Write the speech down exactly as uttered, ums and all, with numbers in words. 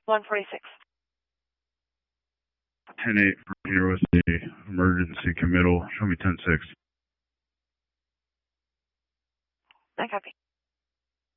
one forty-six. ten eight here with the emergency committal. Show me ten six. I copy.